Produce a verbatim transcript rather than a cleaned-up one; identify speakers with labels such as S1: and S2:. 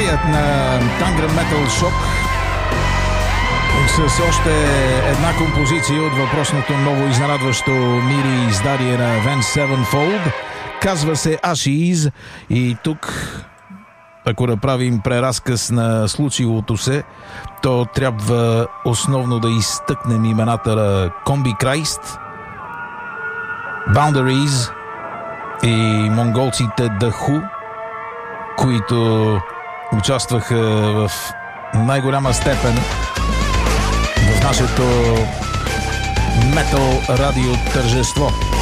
S1: Първият на Tangram Metal Shock с още една композиция от въпросното ново изненадващо мири издарие на Avenged Sevenfold. Казва се Ashes и тук, ако направим преразказ на случилото се, то трябва основно да изтъкнем имената на Combi Christ, Boundaries и монголците The Who, които участваха в най-голяма степен в нашето метал радио тържество.